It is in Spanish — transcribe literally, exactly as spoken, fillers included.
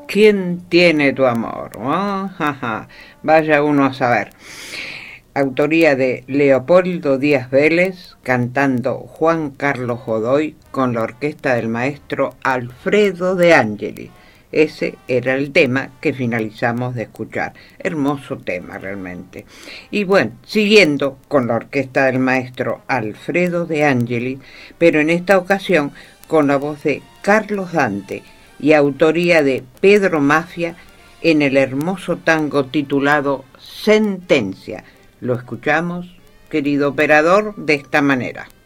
¿Quién tiene tu amor? Oh, jaja. Vaya uno a saber. Autoría de Leopoldo Díaz Vélez, cantando Juan Carlos Godoy con la orquesta del maestro Alfredo De Angeli. Ese era el tema que finalizamos de escuchar. Hermoso tema realmente. Y bueno, siguiendo con la orquesta del maestro Alfredo De Angeli, pero en esta ocasión con la voz de Carlos Dante y autoría de Pedro Mafia en el hermoso tango titulado Sentencia. Lo escuchamos, querido operador, de esta manera.